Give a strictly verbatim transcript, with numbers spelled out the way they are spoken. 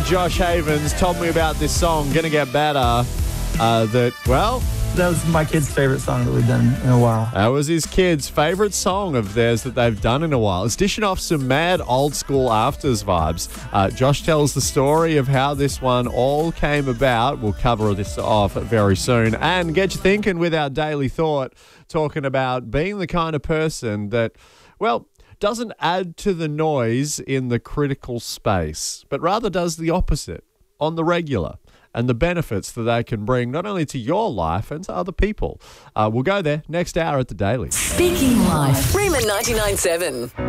Josh Havens told me about this song, Gonna Get Better, uh, that, well... That was my kid's favourite song that we've done in a while. That was his kid's favourite song of theirs that they've done in a while. It's dishing off some mad old school afters vibes. Uh, Josh tells the story of how this one all came about. We'll cover this off very soon and get you thinking with our daily thought, talking about being the kind of person that, well, doesn't add to the noise in the critical space, but rather does the opposite on the regular, and the benefits that they can bring not only to your life and to other people. Uh, we'll go there next hour at The Daily. Speaking Life. Rayman ninety-nine point seven.